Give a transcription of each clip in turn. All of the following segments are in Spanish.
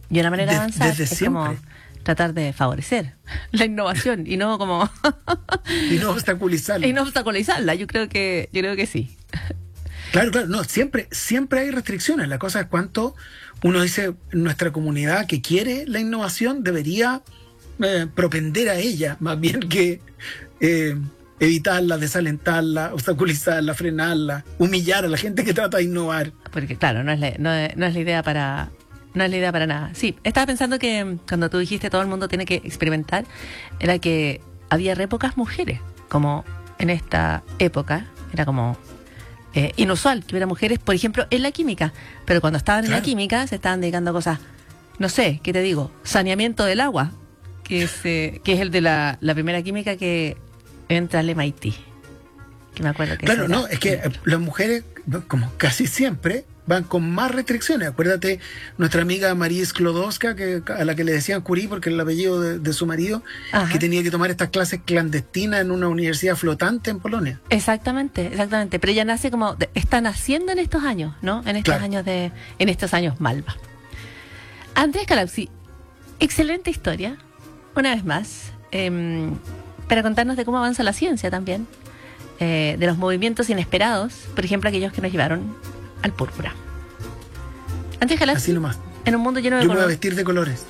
Y una manera de avanzar desde es siempre. como tratar de favorecer la innovación y no como Y no obstaculizarlo. y no obstaculizarla. Yo creo que sí. Claro, no, siempre hay restricciones. La cosa es cuánto uno dice, nuestra comunidad que quiere la innovación debería propender a ella, más bien que evitarla, desalentarla, obstaculizarla, frenarla, humillar a la gente que trata de innovar. Porque claro, no es la idea para nada. Sí, estaba pensando que cuando tú dijiste todo el mundo tiene que experimentar, era que había re pocas mujeres, como en esta época, era como inusual que hubiera mujeres, por ejemplo, en la química, pero cuando estaban en la química se estaban dedicando a cosas, no sé, ¿qué te digo? Saneamiento del agua, que es el de la primera química que entra al MIT, que me acuerdo que Claro, no, es que las mujeres, como casi siempre, van con más restricciones. Acuérdate, nuestra amiga Marie Sklodowska, a la que le decían Curie porque el apellido de su marido, Ajá. que tenía que tomar estas clases clandestinas en una universidad flotante en Polonia. Exactamente. Pero ella nace está naciendo en estos años, ¿no? En estos años en estos años Malva. Andrés Calapsi, excelente historia, una vez más, para contarnos de cómo avanza la ciencia también, de los movimientos inesperados, por ejemplo, aquellos que nos llevaron al púrpura. Andrés Calapsi, así nomás. En un mundo lleno de Yo me voy a colores. vestir de colores.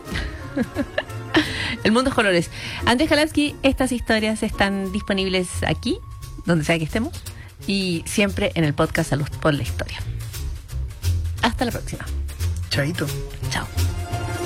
El mundo es colores. Andrés Kalapski, estas historias están disponibles aquí, donde sea que estemos, y siempre en el podcast Salud por la Historia. Hasta la próxima. Chaito. Chao.